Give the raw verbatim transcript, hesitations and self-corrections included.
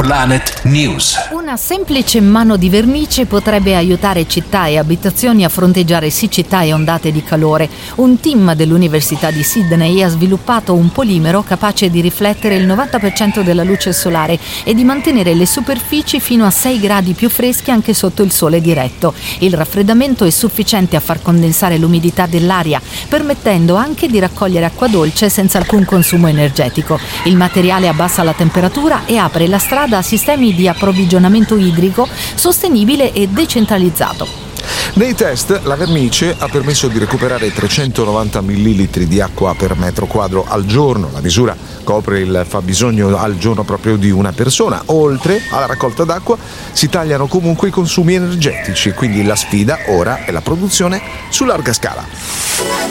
Planet News. Una semplice mano di vernice potrebbe aiutare città e abitazioni a fronteggiare siccità e ondate di calore. Un team dell'Università di Sydney ha sviluppato un polimero capace di riflettere il novanta per cento della luce solare e di mantenere le superfici fino a sei gradi più fresche anche sotto il sole diretto. Il raffreddamento è sufficiente a far condensare l'umidità dell'aria, permettendo anche di raccogliere acqua dolce senza alcun consumo energetico. Il materiale abbassa la temperatura e apre la strada a sistemi di approvvigionamento idrico sostenibile e decentralizzato. Nei test la vernice ha permesso di recuperare trecentonovanta millilitri di acqua per metro quadro al giorno. La misura copre il fabbisogno al giorno proprio di una persona. Oltre alla raccolta d'acqua si tagliano comunque i consumi energetici, quindi la sfida ora è la produzione su larga scala.